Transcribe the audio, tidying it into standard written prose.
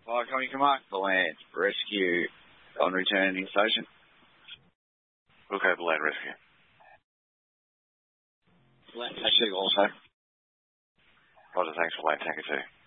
Coming to mark the land. Rescue on return in station. Look over land rescue. Land taxi also. Roger, thanks for land tanker 2.